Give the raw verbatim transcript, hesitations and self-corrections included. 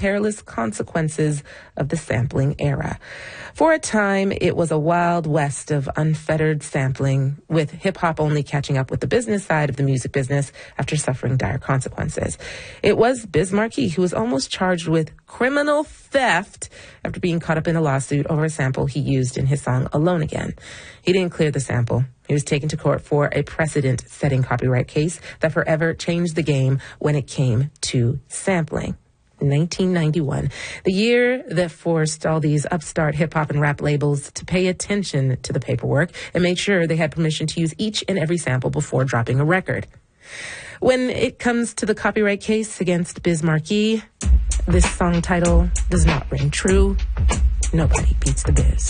perilous consequences of the sampling era. For a time, it was a wild west of unfettered sampling, with hip-hop only catching up with the business side of the music business after suffering dire consequences. It was Biz Markie who was almost charged with criminal theft after being caught up in a lawsuit over a sample he used in his song Alone Again. He didn't clear the sample. He was taken to court for a precedent-setting copyright case that forever changed the game when it came to sampling. nineteen ninety-one, the year that forced all these upstart hip-hop and rap labels to pay attention to the paperwork and make sure they had permission to use each and every sample before dropping a record. When it comes to the copyright case against Biz Markie, this song title does not ring true. Nobody beats the Biz.